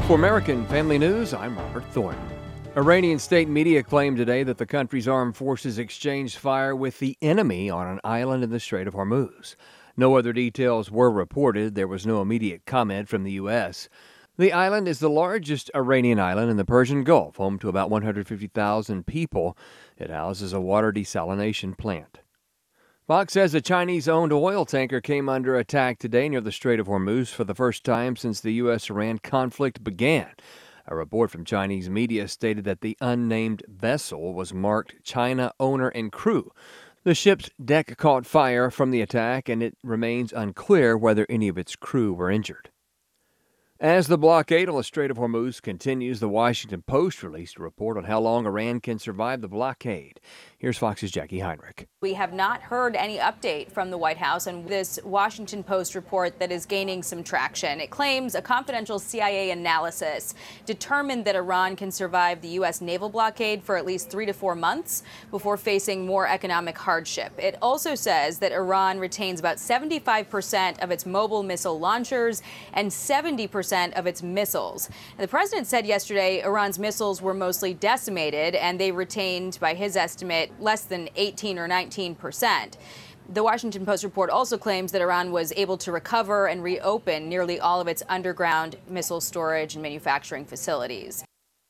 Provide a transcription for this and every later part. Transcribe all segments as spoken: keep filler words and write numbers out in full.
For American Family News, I'm Robert Thornton. Iranian state media claimed today that the country's armed forces exchanged fire with the enemy on an island in the Strait of Hormuz. No other details were reported. There was no immediate comment from the U S. The island is the largest Iranian island in the Persian Gulf, home to about one hundred fifty thousand people. It houses a water desalination plant. Fox says a Chinese-owned oil tanker came under attack today near the Strait of Hormuz for the first time since the U S Iran conflict began. A report from Chinese media stated that the unnamed vessel was marked China owner and crew. The ship's deck caught fire from the attack, and it remains unclear whether any of its crew were injured. As the blockade on the Strait of Hormuz continues, the Washington Post released a report on how long Iran can survive the blockade. Here's Fox's Jackie Heinrich. We have not heard any update from the White House on this Washington Post report that is gaining some traction. It claims a confidential C I A analysis determined that Iran can survive the U S naval blockade for at least three to four months before facing more economic hardship. It also says that Iran retains about seventy-five percent of its mobile missile launchers and seventy percent of its missiles. And the president said yesterday Iran's missiles were mostly decimated, and they retained, by his estimate, less than eighteen or nineteen percent. The Washington Post report also claims that Iran was able to recover and reopen nearly all of its underground missile storage and manufacturing facilities.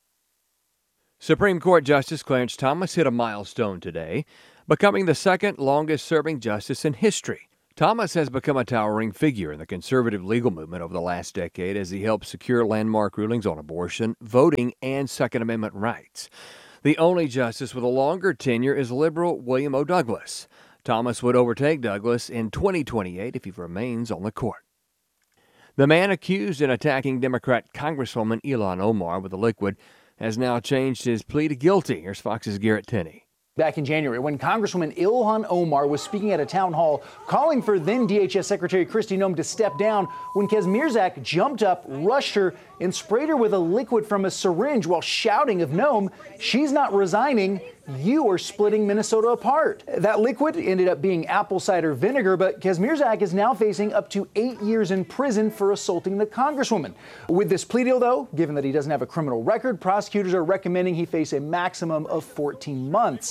Supreme Court Justice Clarence Thomas hit a milestone today, becoming the second longest-serving justice in history. Thomas has become a towering figure in the conservative legal movement over the last decade as he helped secure landmark rulings on abortion, voting, and Second Amendment rights. The only justice with a longer tenure is liberal William O. Douglas. Thomas would overtake Douglas in twenty twenty-eight if he remains on the court. The man accused in attacking Democrat Congresswoman Ilhan Omar with a liquid has now changed his plea to guilty. Here's Fox's Garrett Tenney. Back in January, when Congresswoman Ilhan Omar was speaking at a town hall calling for then D H S Secretary Kristi Noem to step down, when Kez Mirzak jumped up, rushed her, and sprayed her with a liquid from a syringe while shouting of Noem, "She's not resigning. You are splitting Minnesota apart." That liquid ended up being apple cider vinegar, but Kez Mirzak is now facing up to eight years in prison for assaulting the Congresswoman. With this plea deal, though, given that he doesn't have a criminal record, prosecutors are recommending he face a maximum of fourteen months.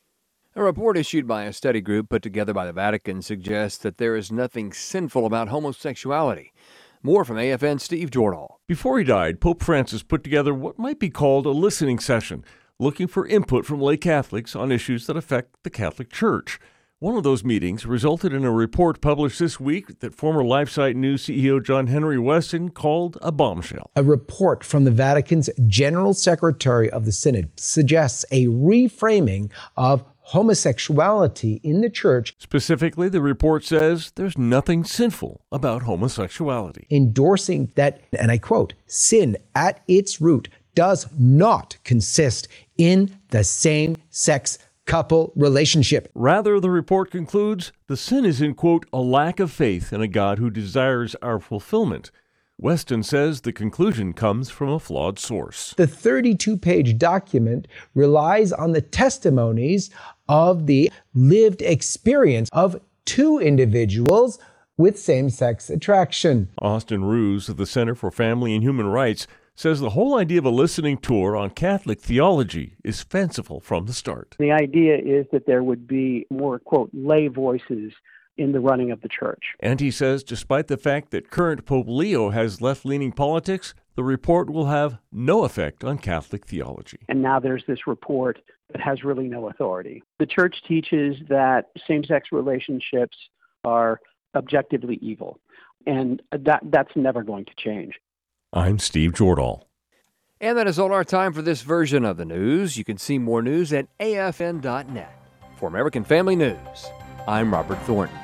A report issued by a study group put together by the Vatican suggests that there is nothing sinful about homosexuality. More from A F N's Steve Jordahl. Before he died, Pope Francis put together what might be called a listening session, looking for input from lay Catholics on issues that affect the Catholic Church. One of those meetings resulted in a report published this week that former LifeSite News C E O John Henry Weston called a bombshell. A report from the Vatican's General Secretary of the Synod suggests a reframing of homosexuality in the church. Specifically, the report says there's nothing sinful about homosexuality. Endorsing that, and I quote, sin at its root does not consist in the same-sex couple relationship. Rather, the report concludes the sin is in, quote, a lack of faith in a God who desires our fulfillment. Weston says the conclusion comes from a flawed source. The thirty-two page document relies on the testimonies of the lived experience of two individuals with same-sex attraction. Austin Ruse of the Center for Family and Human Rights says the whole idea of a listening tour on Catholic theology is fanciful from the start. The idea is that there would be more, quote, lay voices in the running of the church. And he says despite the fact that current Pope Leo has left-leaning politics, the report will have no effect on Catholic theology. And now there's this report that has really no authority. The church teaches that same-sex relationships are objectively evil, and that that's never going to change. I'm Steve Jordahl. And that is all our time for this version of the news. You can see more news at A F N dot net. For American Family News, I'm Robert Thornton.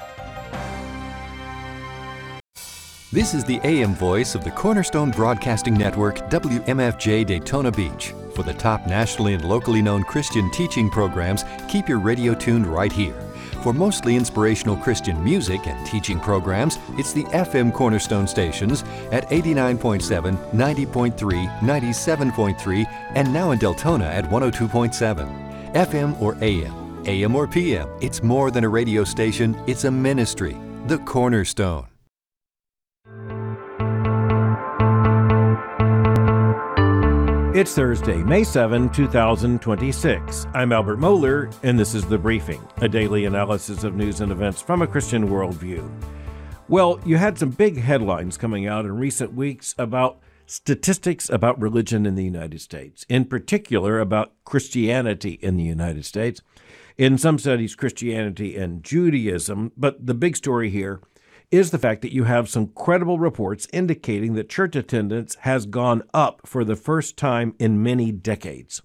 This is the A M voice of the Cornerstone Broadcasting Network, W M F J Daytona Beach. For the top nationally and locally known Christian teaching programs, keep your radio tuned right here. For mostly inspirational Christian music and teaching programs, it's the F M Cornerstone stations at eighty-nine point seven, ninety point three, ninety-seven point three, and now in Deltona at one oh two point seven. F M or A M, A M or P M, it's more than a radio station, it's a ministry. The Cornerstone. It's Thursday, May seventh, two thousand twenty-six. I'm Albert Mohler, and this is The Briefing, a daily analysis of news and events from a Christian worldview. Well, you had some big headlines coming out in recent weeks about statistics about religion in the United States, in particular about Christianity in the United States. In some studies, Christianity and Judaism, but the big story here is the fact that you have some credible reports indicating that church attendance has gone up for the first time in many decades.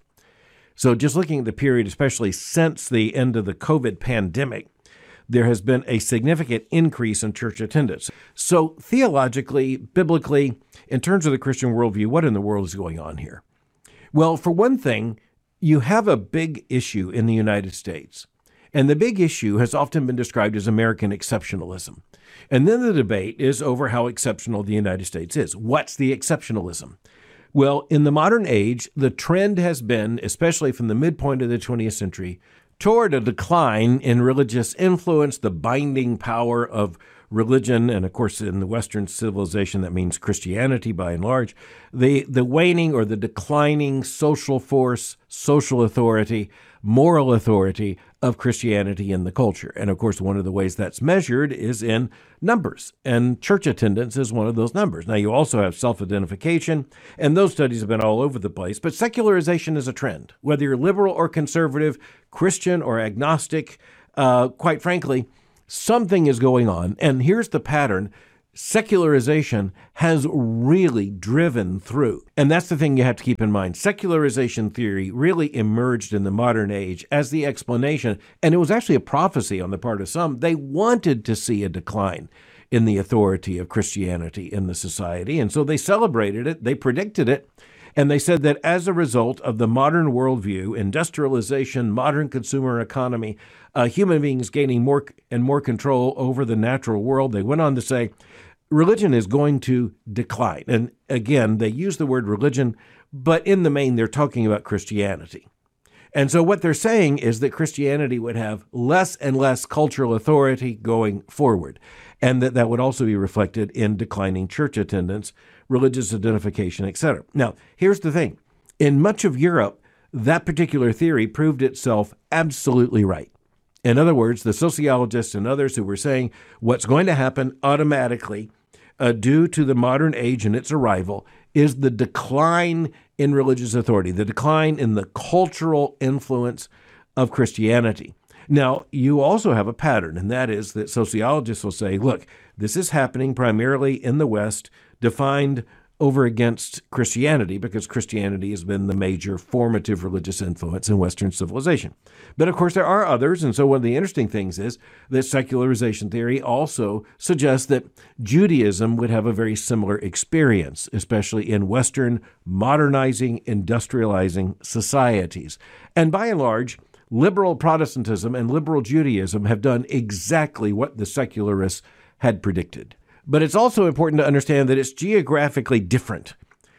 So just looking at the period, especially since the end of the COVID pandemic, there has been a significant increase in church attendance. So theologically, biblically, in terms of the Christian worldview, what in the world is going on here? Well, for one thing, you have a big issue in the United States. And the big issue has often been described as American exceptionalism. And then the debate is over how exceptional the United States is. What's the exceptionalism? Well, in the modern age, the trend has been, especially from the midpoint of the twentieth century, toward a decline in religious influence, the binding power of religion, and of course in the Western civilization that means Christianity by and large, the, the waning or the declining social force, social authority, moral authority of Christianity in the culture. And of course, one of the ways that's measured is in numbers, and church attendance is one of those numbers. Now, you also have self-identification, and those studies have been all over the place, but secularization is a trend. Whether you're liberal or conservative, Christian or agnostic, uh, quite frankly, something is going on. And here's the pattern. Secularization has really driven through. And that's the thing you have to keep in mind. Secularization theory really emerged in the modern age as the explanation, and it was actually a prophecy on the part of some. They wanted to see a decline in the authority of Christianity in the society, and so they celebrated it, they predicted it, and they said that as a result of the modern worldview, industrialization, modern consumer economy, uh, human beings gaining more and more control over the natural world, they went on to say, religion is going to decline. And again, they use the word religion, but in the main, they're talking about Christianity. And so what they're saying is that Christianity would have less and less cultural authority going forward, and that that would also be reflected in declining church attendance, religious identification, et cetera. Now, here's the thing. In much of Europe, that particular theory proved itself absolutely right. In other words, the sociologists and others who were saying what's going to happen automatically uh, due to the modern age and its arrival is the decline in religious authority, the decline in the cultural influence of Christianity. Now, you also have a pattern, and that is that sociologists will say, look, this is happening primarily in the West, defined over against Christianity, because Christianity has been the major formative religious influence in Western civilization. But of course, there are others, and so one of the interesting things is that secularization theory also suggests that Judaism would have a very similar experience, especially in Western modernizing, industrializing societies. And by and large, liberal Protestantism and liberal Judaism have done exactly what the secularists had predicted. But it's also important to understand that it's geographically different.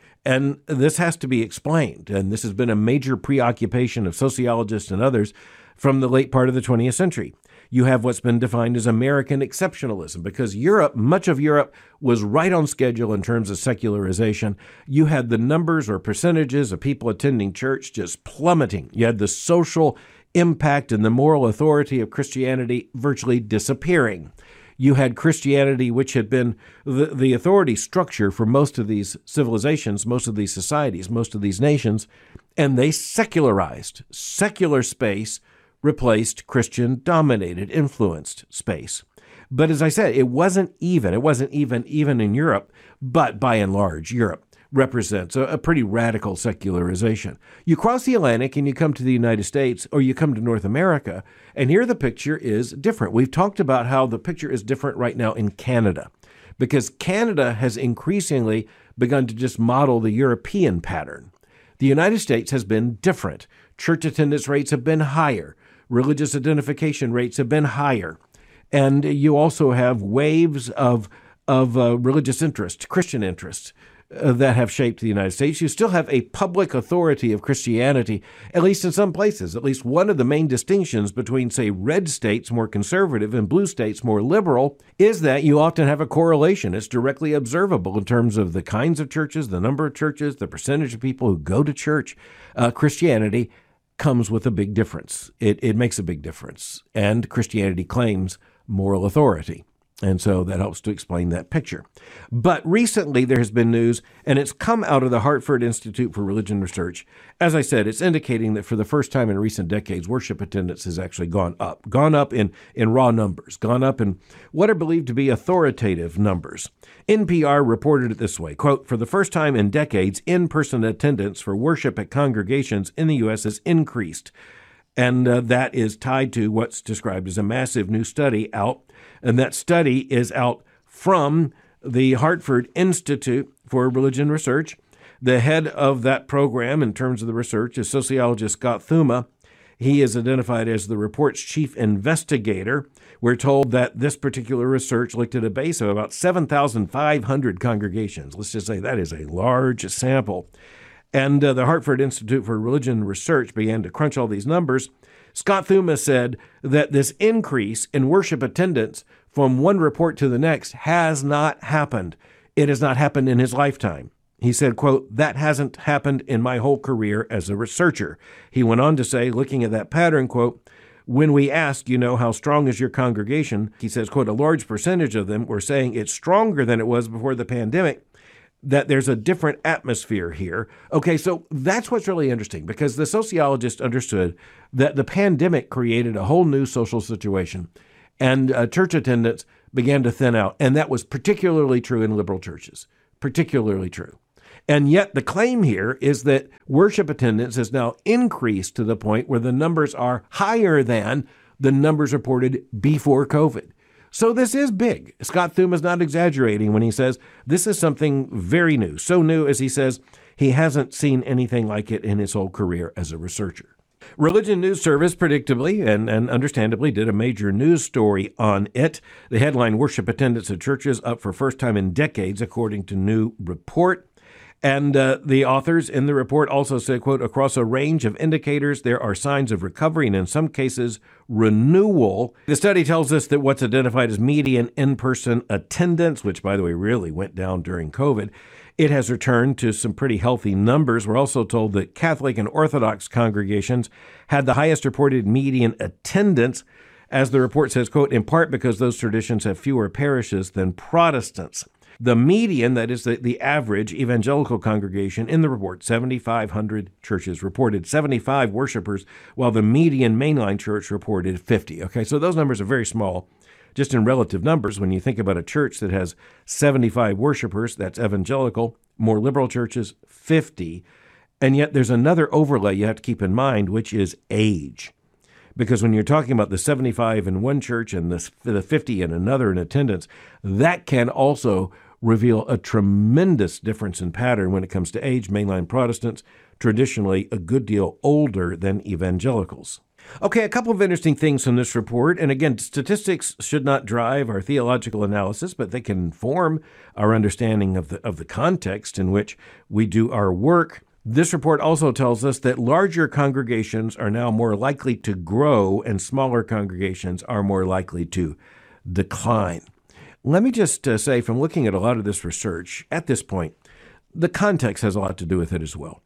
And this has to be explained. And this has been a major preoccupation of sociologists and others from the late part of the twentieth century. You have what's been defined as American exceptionalism, because Europe, much of Europe, was right on schedule in terms of secularization. You had the numbers or percentages of people attending church just plummeting. You had the social impact and the moral authority of Christianity virtually disappearing. You had Christianity, which had been the, the authority structure for most of these civilizations, most of these societies, most of these nations, and they secularized. Secular space replaced Christian-dominated, influenced space. But as I said, it wasn't even. It wasn't even even in Europe, but by and large, Europe represents a, a pretty radical secularization. You cross the Atlantic and you come to the United States, or you come to North America, and here the picture is different. We've talked about how the picture is different right now in Canada, because Canada has increasingly begun to just model the European pattern. The United States has been different. Church attendance rates have been higher. Religious identification rates have been higher. And you also have waves of, of uh, religious interest, Christian interest, uh, that have shaped the United States. You still have a public authority of Christianity, at least in some places. At least one of the main distinctions between, say, red states, more conservative, and blue states, more liberal, is that you often have a correlation. It's directly observable in terms of the kinds of churches, the number of churches, the percentage of people who go to church. Uh, Christianity comes with a big difference. It, it makes a big difference. And Christianity claims moral authority. And so that helps to explain that picture. But recently there has been news, and it's come out of the Hartford Institute for Religion Research. As I said, it's indicating that for the first time in recent decades, worship attendance has actually gone up, gone up in, in raw numbers, gone up in what are believed to be authoritative numbers. N P R reported it this way, quote, "For the first time in decades, in-person attendance for worship at congregations in the U S has increased." And uh, that is tied to what's described as a massive new study out. And that study is out from the Hartford Institute for Religion Research. The head of that program in terms of the research is sociologist Scott Thuma. He is identified as the report's chief investigator. We're told that this particular research looked at a base of about seven thousand five hundred congregations. Let's just say that is a large sample. And uh, the Hartford Institute for Religion Research began to crunch all these numbers. Scott Thuma said that this increase in worship attendance from one report to the next has not happened. It has not happened in his lifetime. He said, quote, "That hasn't happened in my whole career as a researcher." He went on to say, looking at that pattern, quote, "When we asked, you know, how strong is your congregation?" He says, quote, "A large percentage of them were saying it's stronger than it was before the pandemic, that there's a different atmosphere here." Okay, so that's what's really interesting, because the sociologist understood that the pandemic created a whole new social situation, and uh, church attendance began to thin out. And that was particularly true in liberal churches, particularly true. And yet the claim here is that worship attendance has now increased to the point where the numbers are higher than the numbers reported before COVID. So this is big. Scott Thuma is not exaggerating when he says this is something very new. So new, as he says, he hasn't seen anything like it in his whole career as a researcher. Religion News Service, predictably and, and understandably, did a major news story on it. The headline, "Worship Attendance at Churches Up for First Time in Decades," according to new report. And uh, the authors in the report also said, quote, "Across a range of indicators, there are signs of recovery and in some cases renewal." The study tells us that what's identified as median in-person attendance, which, by the way, really went down during COVID, it has returned to some pretty healthy numbers. We're also told that Catholic and Orthodox congregations had the highest reported median attendance, as the report says, quote, "in part because those traditions have fewer parishes than Protestants." The median, that is the, the average evangelical congregation in the report, seventy-five hundred churches reported seventy-five worshipers, while the median mainline church reported fifty. Okay, so those numbers are very small, just in relative numbers. When you think about a church that has seventy-five worshipers, that's evangelical, more liberal churches, fifty. And yet there's another overlay you have to keep in mind, which is age. Because when you're talking about the seventy-five in one church and the, the fifty in another in attendance, that can also reveal a tremendous difference in pattern when it comes to age. Mainline Protestants, traditionally a good deal older than evangelicals. Okay, a couple of interesting things from this report. And again, statistics should not drive our theological analysis, but they can inform our understanding of the, of the context in which we do our work. This report also tells us that larger congregations are now more likely to grow and smaller congregations are more likely to decline. Let me just uh, say, from looking at a lot of this research, at this point, the context has a lot to do with it as well.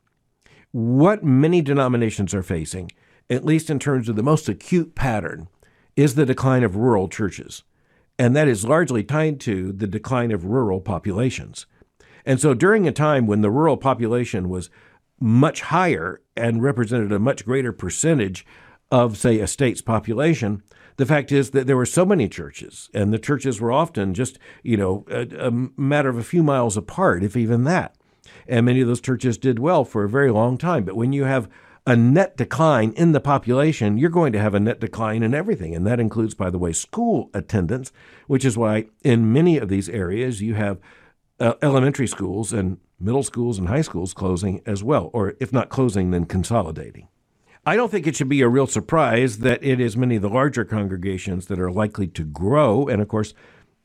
What many denominations are facing, at least in terms of the most acute pattern, is the decline of rural churches. And that is largely tied to the decline of rural populations. And so during a time when the rural population was much higher and represented a much greater percentage of, say, a state's population, the fact is that there were so many churches, and the churches were often just, you know, a, a matter of a few miles apart, if even that. And many of those churches did well for a very long time. But when you have a net decline in the population, you're going to have a net decline in everything. And that includes, by the way, school attendance, which is why in many of these areas you have uh, elementary schools and middle schools and high schools closing as well, or if not closing, then consolidating. I don't think it should be a real surprise that it is many of the larger congregations that are likely to grow. And of course,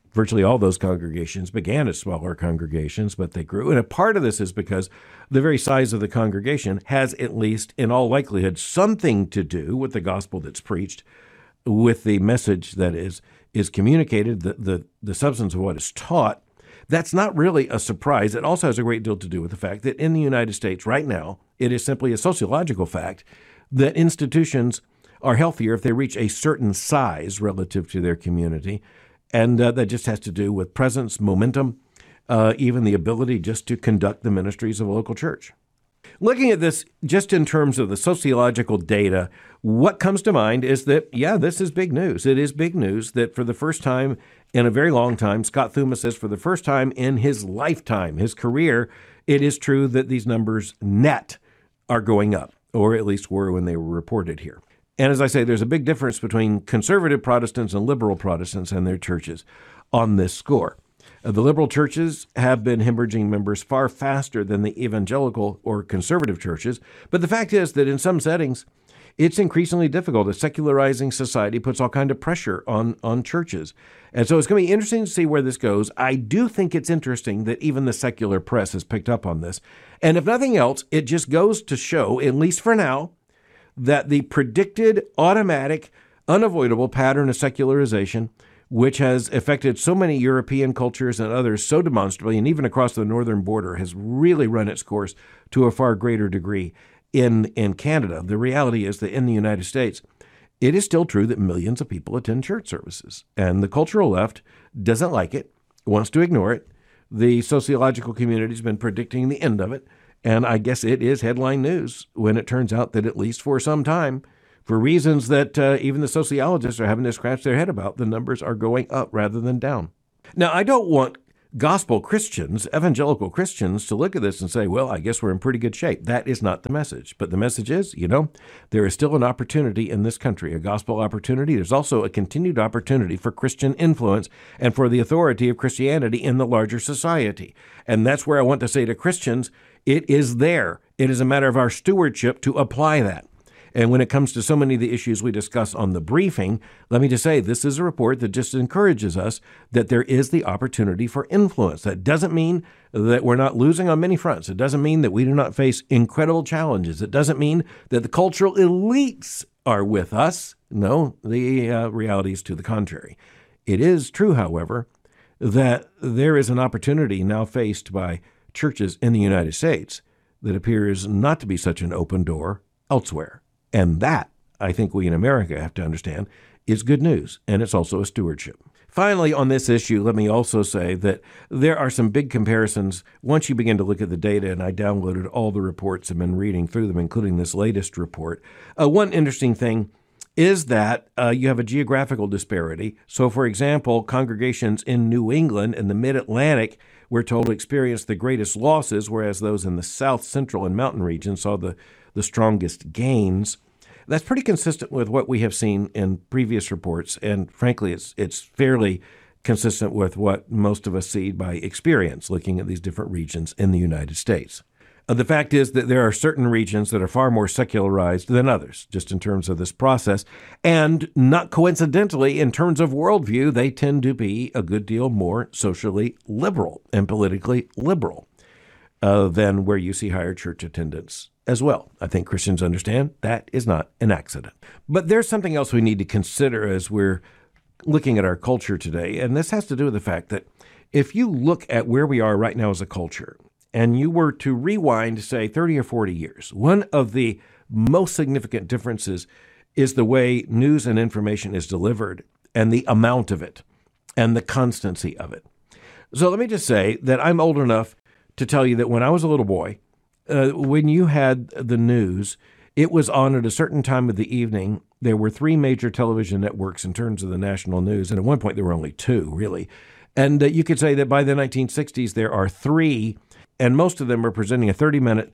Virtually all those congregations began as smaller congregations, but they grew. And a part of this is because the very size of the congregation has, at least in all likelihood, something to do with the gospel that's preached, with the message that is is communicated, the, the, the substance of what is taught. That's not really a surprise. It also has a great deal to do with the fact that in the United States right now, it is simply a sociological fact that institutions are healthier if they reach a certain size relative to their community. And uh, that just has to do with presence, momentum, uh, even the ability just to conduct the ministries of a local church. Looking at this just in terms of the sociological data, what comes to mind is that, yeah, this is big news. It is big news that for the first time in a very long time, Scott Thuma says for the first time in his lifetime, his career, it is true that these numbers net are going up, or at least were when they were reported here. And as I say, there's a big difference between conservative Protestants and liberal Protestants and their churches on this score. Uh, the liberal churches have been hemorrhaging members far faster than the evangelical or conservative churches. But the fact is that in some settings, it's increasingly difficult. A secularizing society puts all kind of pressure on, on churches. And so it's going to be interesting to see where this goes. I do think it's interesting that even the secular press has picked up on this. And if nothing else, it just goes to show, at least for now, that the predicted, automatic, unavoidable pattern of secularization, which has affected so many European cultures and others so demonstrably, and even across the northern border, has really run its course to a far greater degree in, in Canada. The reality is that in the United States, it is still true that millions of people attend church services, and the cultural left doesn't like it, wants to ignore it. The sociological community has been predicting the end of it. And I guess it is headline news when it turns out that at least for some time, for reasons that uh, even the sociologists are having to scratch their head about, the numbers are going up rather than down. Now, I don't want gospel Christians, evangelical Christians, to look at this and say, well, I guess we're in pretty good shape. That is not the message. But the message is, you know, there is still an opportunity in this country, a gospel opportunity. There's also a continued opportunity for Christian influence and for the authority of Christianity in the larger society. And that's where I want to say to Christians, it is there. It is a matter of our stewardship to apply that. And when it comes to so many of the issues we discuss on the briefing, let me just say this is a report that just encourages us that there is the opportunity for influence. That doesn't mean that we're not losing on many fronts. It doesn't mean that we do not face incredible challenges. It doesn't mean that the cultural elites are with us. No, the uh, reality is to the contrary. It is true, however, that there is an opportunity now faced by churches in the United States that appears not to be such an open door elsewhere. And that, I think we in America have to understand, is good news, and it's also a stewardship. Finally, on this issue, let me also say that there are some big comparisons once you begin to look at the data, and I downloaded all the reports and been reading through them, including this latest report. Uh, one interesting thing is that uh, you have a geographical disparity. So, for example, congregations in New England and the Mid-Atlantic, we're told, experienced the greatest losses, whereas those in the South, Central, and Mountain regions saw the, the strongest gains. That's pretty consistent with what we have seen in previous reports, and frankly, it's it's fairly consistent with what most of us see by experience looking at these different regions in the United States. Uh, the fact is that there are certain regions that are far more secularized than others, just in terms of this process, and not coincidentally, in terms of worldview, they tend to be a good deal more socially liberal and politically liberal uh, than where you see higher church attendance as well. I think Christians understand that is not an accident. But there's something else we need to consider as we're looking at our culture today, and this has to do with the fact that if you look at where we are right now as a culture, and you were to rewind, say, thirty or forty years, one of the most significant differences is the way news and information is delivered and the amount of it and the constancy of it. So let me just say that I'm old enough to tell you that when I was a little boy, uh, when you had the news, it was on at a certain time of the evening. There were three major television networks in terms of the national news, and at one point there were only two, really. And uh, you could say that by the nineteen sixties, there are three, and most of them are presenting a thirty-minute,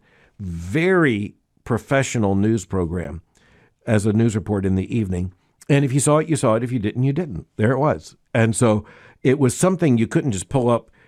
very professional news program as a news report in the evening. And if you saw it, you saw it. If you didn't, you didn't. There it was. And so it was something you couldn't just pull up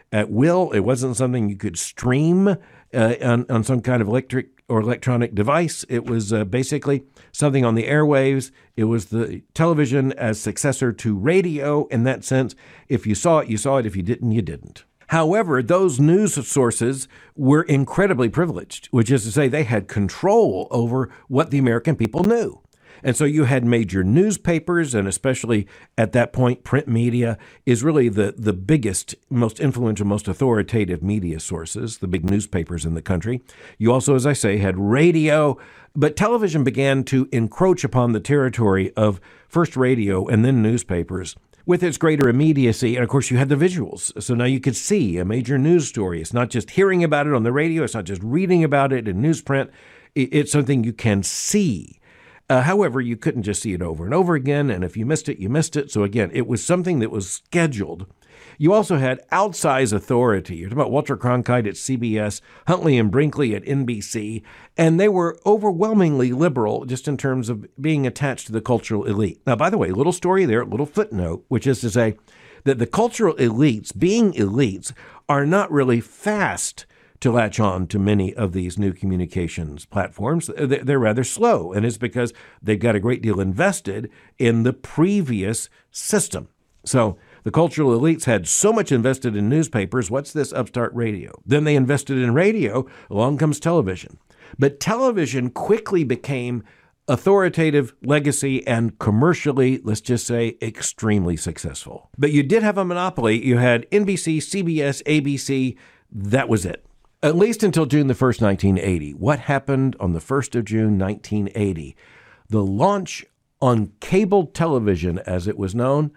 at will. It wasn't something you could stream uh, on, on some kind of electric or electronic device. It was uh, basically something on the airwaves. It was the television as successor to radio in that sense. If you saw it, you saw it. If you didn't, you didn't. However, those news sources were incredibly privileged, which is to say they had control over what the American people knew. And so you had major newspapers, and especially at that point, print media is really the, the biggest, most influential, most authoritative media sources, the big newspapers in the country. You also, as I say, had radio, but television began to encroach upon the territory of first radio and then newspapers with its greater immediacy. And of course, you had the visuals. So now you could see a major news story. It's not just hearing about it on the radio. It's not just reading about it in newsprint. It's something you can see. Uh, however, you couldn't just see it over and over again, and if you missed it, you missed it. So again, it was something that was scheduled. You also had outsized authority. You're talking about Walter Cronkite at C B S, Huntley and Brinkley at N B C, and they were overwhelmingly liberal just in terms of being attached to the cultural elite. Now, by the way, little story there, little footnote, which is to say that the cultural elites, being elites, are not really fast to latch on to many of these new communications platforms. They're rather slow, and it's because they've got a great deal invested in the previous system. So the cultural elites had so much invested in newspapers. What's this upstart radio? Then they invested in radio. Along comes television. But television quickly became authoritative, legacy, and commercially, let's just say, extremely successful. But you did have a monopoly. You had N B C, C B S, A B C. That was it. At least until June the first, nineteen eighty. What happened on the first of June, nineteen eighty? The launch on cable television, as it was known,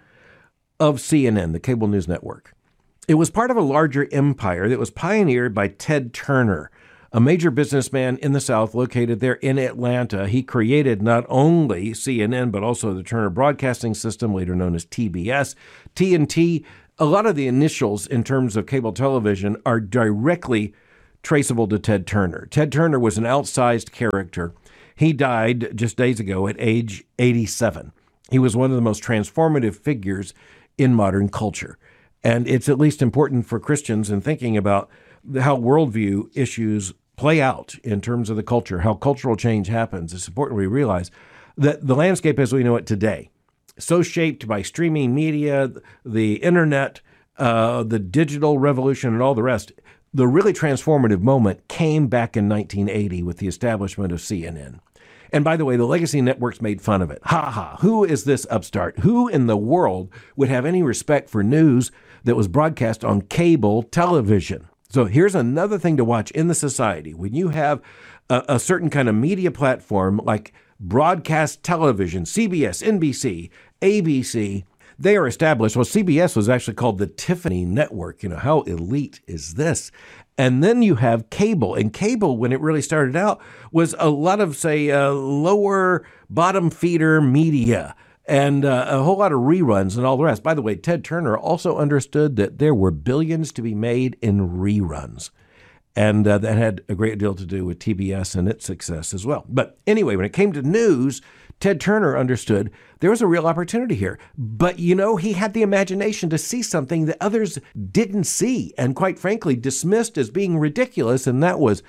of C N N, the cable news network. It was part of a larger empire that was pioneered by Ted Turner, a major businessman in the South located there in Atlanta. He created not only C N N, but also the Turner Broadcasting System, later known as T B S, T N T. A lot of the initials in terms of cable television are directly traceable to Ted Turner. Ted Turner was an outsized character. He died just days ago at age eighty-seven. He was one of the most transformative figures in modern culture. And it's at least important for Christians in thinking about how worldview issues play out in terms of the culture, how cultural change happens. It's important we realize that the landscape as we know it today, so shaped by streaming media, the internet, uh, the digital revolution, and all the rest, the really transformative moment came back in nineteen eighty with the establishment of C N N. And by the way, the legacy networks made fun of it. Ha ha, who is this upstart? Who in the world would have any respect for news that was broadcast on cable television? So here's another thing to watch in the society. When you have a, a certain kind of media platform like broadcast television, C B S, N B C, A B C, they are established. Well, C B S was actually called the Tiffany Network. You know, how elite is this? And then you have cable. And cable, when it really started out, was a lot of, say, uh, lower bottom feeder media and uh, a whole lot of reruns and all the rest. By the way, Ted Turner also understood that there were billions to be made in reruns. And uh, that had a great deal to do with T B S and its success as well. But anyway, when it came to news, Ted Turner understood there was a real opportunity here. But, you know, he had the imagination to see something that others didn't see and, quite frankly, dismissed as being ridiculous. And that was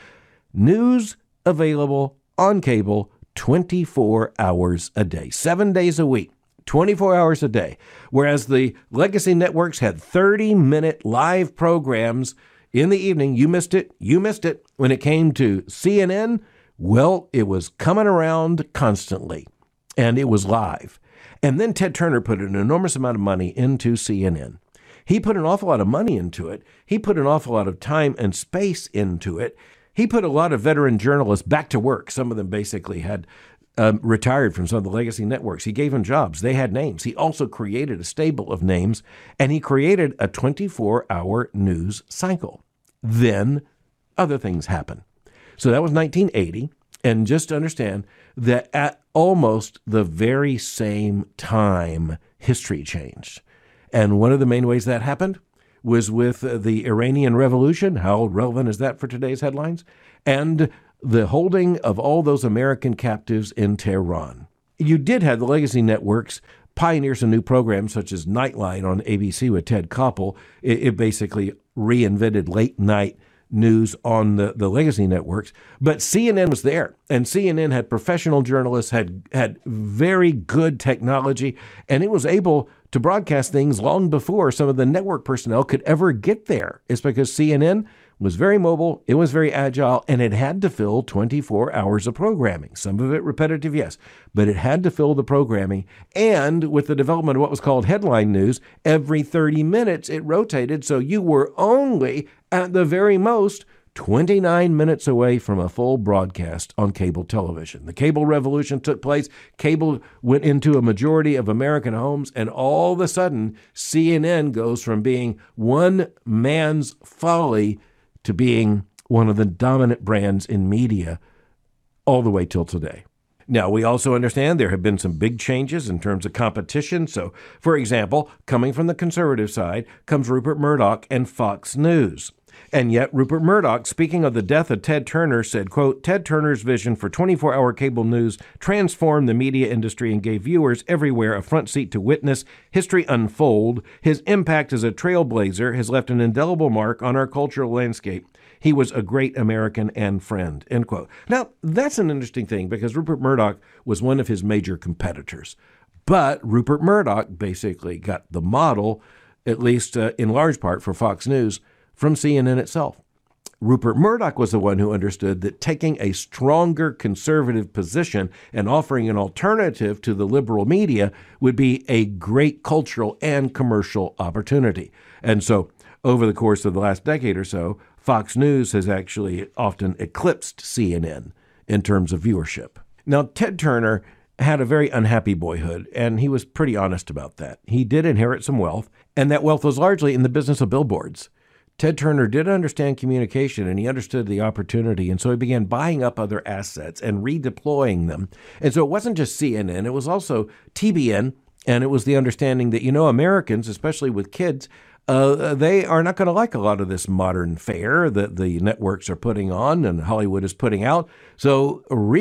news available on cable twenty-four hours a day, seven days a week, twenty-four hours a day. Whereas the legacy networks had thirty-minute live programs in the evening. You missed it. You missed it. When it came to C N N, well, it was coming around constantly, and it was live. And then Ted Turner put an enormous amount of money into C N N. He put an awful lot of money into it. He put an awful lot of time and space into it. He put a lot of veteran journalists back to work. Some of them basically had um, retired from some of the legacy networks. He gave them jobs. They had names. He also created a stable of names, and he created a twenty-four hour news cycle. Then other things happen. So that was nineteen eighty. And just to understand that at almost the very same time, history changed. And one of the main ways that happened was with the Iranian Revolution. How relevant is that for today's headlines? And the holding of all those American captives in Tehran. You did have the legacy networks pioneer some new programs such as Nightline on A B C with Ted Koppel. It, it basically reinvented late night news on the, the legacy networks, but C N N was there, and C N N had professional journalists, had had very good technology, and it was able to broadcast things long before some of the network personnel could ever get there. It's because C N N was very mobile, it was very agile, and it had to fill twenty-four hours of programming. Some of it repetitive, yes, but it had to fill the programming. And with the development of what was called headline news, every thirty minutes it rotated, so you were only, at the very most, twenty-nine minutes away from a full broadcast on cable television. The cable revolution took place. Cable went into a majority of American homes, and all of a sudden, C N N goes from being one man's folly to being one of the dominant brands in media all the way till today. Now, we also understand there have been some big changes in terms of competition. So, for example, coming from the conservative side comes Rupert Murdoch and Fox News. And yet, Rupert Murdoch, speaking of the death of Ted Turner, said, quote, Ted Turner's vision for twenty-four hour cable news transformed the media industry and gave viewers everywhere a front seat to witness history unfold. His impact as a trailblazer has left an indelible mark on our cultural landscape. He was a great American and friend, end quote. Now, that's an interesting thing because Rupert Murdoch was one of his major competitors. But Rupert Murdoch basically got the model, at least uh, in large part for Fox News, from C N N itself. Rupert Murdoch was the one who understood that taking a stronger conservative position and offering an alternative to the liberal media would be a great cultural and commercial opportunity. And so over the course of the last decade or so, Fox News has actually often eclipsed C N N in terms of viewership. Now, Ted Turner had a very unhappy boyhood, and he was pretty honest about that. He did inherit some wealth, and that wealth was largely in the business of billboards. Ted Turner did understand communication, and he understood the opportunity, and so he began buying up other assets and redeploying them. And so it wasn't just C N N, it was also T B N, and it was the understanding that, you know, Americans, especially with kids, uh, they are not going to like a lot of this modern fare that the networks are putting on and Hollywood is putting out. So re